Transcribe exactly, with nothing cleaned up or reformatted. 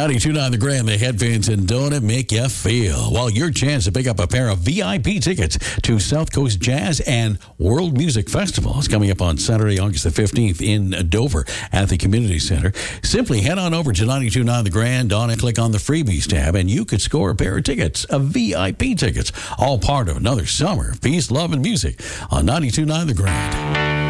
ninety-two point nine The Grand, the headphones, and don't it make you feel? Well, your chance to pick up a pair of V I P tickets to South Coast Jazz and World Music Festival is coming up on Saturday, August the fifteenth in Dover at the Community Center. Simply head on over to ninety-two point nine The Grand on and click on the freebies tab, and you could score a pair of tickets, of V I P tickets, all part of another summer of peace, love, and music on ninety-two point nine The Grand.